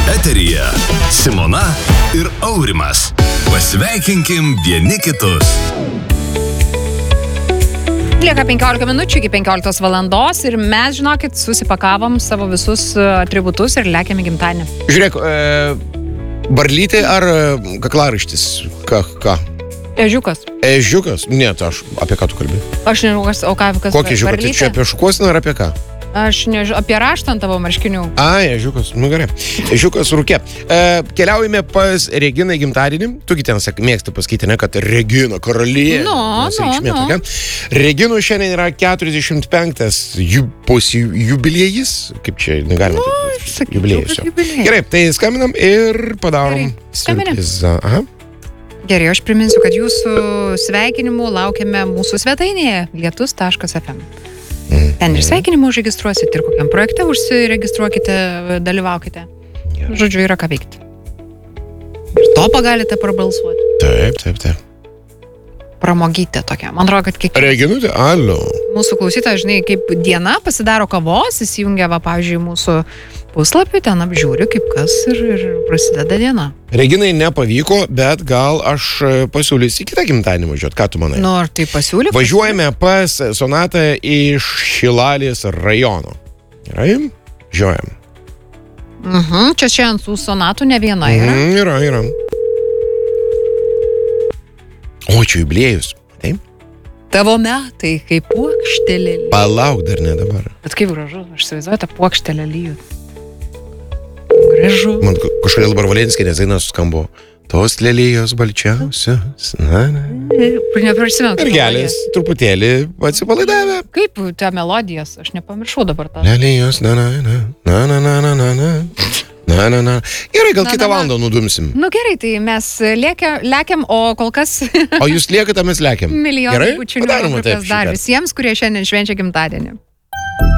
Eteryje Simona ir Aurimas. Pasveikinkim vieni kitus. Lieka 15 minučių iki 15 valandos ir mes, žinokit, susipakavom savo visus atributus ir lekiam į gimtadienį. Žiūrėk, barlytė ar kaklaraištis? Ką? Ežiukas. Ežiukas? Ne, tai aš apie ką tu kalbi? Aš nežinau, kas Kokį ežiuką? Tai čia apie šukuosiną ar apie ką? Aš nežinau, apie raštą ant tavo marškinių. Ežiukas, nu gerai. Ežiukas rūkė. Keliaujame pas Reginą gimtadienį. Tu ten mėgsti pasakyti, ne, kad Regina karalienė. No. Reginų šiandien yra 45 jubiliejus. Kaip čia negalima taip jubiliejus. Gerai, tai skambinam ir padarom siurprizą. Gerai, aš priminsiu, kad jūsų sveikinimų laukiame mūsų svetainėje lietus.fm. Ten ir sveikinimų užregistruosit ir kokiam projekte užsiregistruokite, dalyvaukite. Žodžiu, yra ką veikti. Ir topą galite prabalsuoti. Taip. Pramogytė tokia. Man atrodo, kad kiekvienas... Reginutė, alo. Mūsų klausytojas, žinai, kaip diena pasidaro kavos, įsijungia, pavyzdžiui, mūsų puslapį, ten apžiūri, kaip kas ir prasideda diena. Reginai nepavyko, bet gal aš pasiūlysiu į kitą gimtadienį važiuoti. Ką tu manai? Nu, ar tai pasiūlyk? Važiuojame pas Sonatą iš Šilalės rajono. Gerai? Žiūrėjom. Čia šiandien su Sonatu ne viena yra. Yra. O, čia jubiliejus. Taip? Tavo metai, kaip puokštelė. Palauk, dar ne dabar. Bet kaip gražu, aš įsivaizduoju tą puokštelę lyjų. Gražu. Man kažkodėl dabar Valenskienės dainos skambo. Tos lelijos balčiausios. Neprisimenu. Mergelės truputėlį atsipalaidavę. Kaip ta melodijas? Aš nepamiršau dabar tą. Lelijos, na. Gerai, gal kitą valandą nudumsim. Nu gerai, tai mes lekiam, o kol kas... O jūs liekate, mes lekiam. Milijonai bučinių Padaroma taip dar visiems, kurie šiandien švenčia gimtadienį.